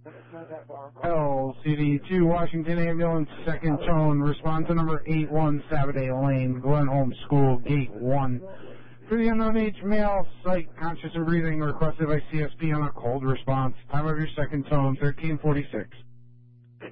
LCD2 Washington Ambulance, second tone, response to number 81 Saturday Lane, Glenholm School, Gate 1. For the unknown age male, sight, conscious and breathing, requested by CSP on a cold response. Time of your second tone, 1346.